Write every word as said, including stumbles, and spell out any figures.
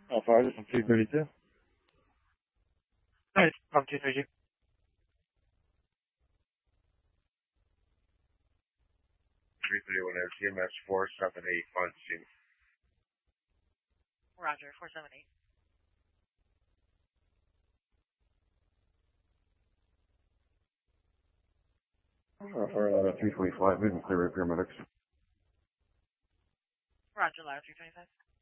Oh, five, I'm two thirty-two. Hi, I'm two thirty-two. three thirty-one T M S four seven eight on scene. Roger, four seven eight. Uh, or, uh, three twenty-five, we can clear up paramedics. Roger, ladder three twenty-five.